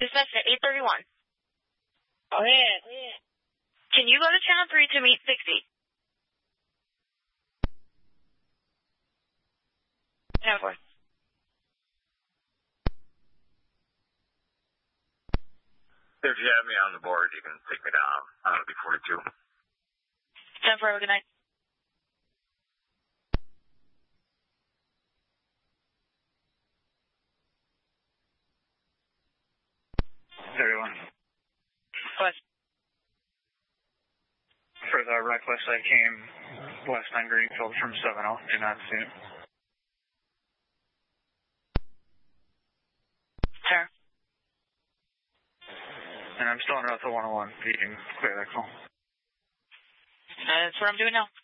Dispatch at 831. Go ahead. Can you go to channel 3 to meet 60? Channel 4. If you have me on the board, you can take me down. I'll be 42. 10-4, good night. Everyone. What? For the reckless, I came west on Greenfield from 7-0. Do not see it. Sure. And I'm still on route to 101. You can clear that call. That's what I'm doing now.